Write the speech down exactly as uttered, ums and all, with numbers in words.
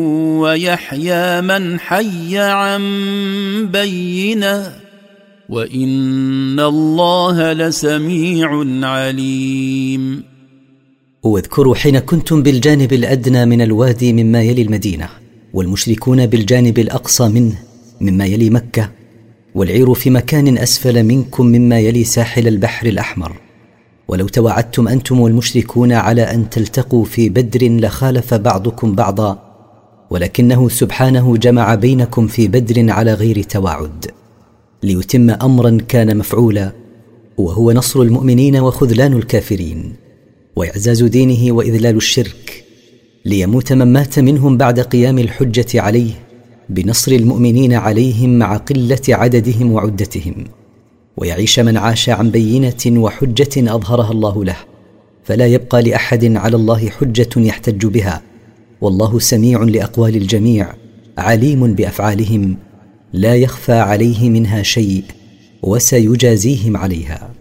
ويحيى من حي عن بينة وإن الله لسميع عليم. واذكروا حين كنتم بالجانب الأدنى من الوادي مما يلي المدينة، والمشركون بالجانب الأقصى منه مما يلي مكة، والعير في مكان أسفل منكم مما يلي ساحل البحر الأحمر. ولو توعدتم أنتم والمشركون على أن تلتقوا في بدر لخالف بعضكم بعضا، ولكنه سبحانه جمع بينكم في بدر على غير توعد، ليتم أمرا كان مفعولا، وهو نصر المؤمنين وخذلان الكافرين، وإعزاز دينه وإذلال الشرك، ليموت من مات منهم بعد قيام الحجة عليه بنصر المؤمنين عليهم مع قلة عددهم وعدتهم، ويعيش من عاش عن بينة وحجة أظهرها الله له، فلا يبقى لأحد على الله حجة يحتج بها، والله سميع لأقوال الجميع عليم بأفعالهم، لا يخفى عليه منها شيء، وسيجازيهم عليها.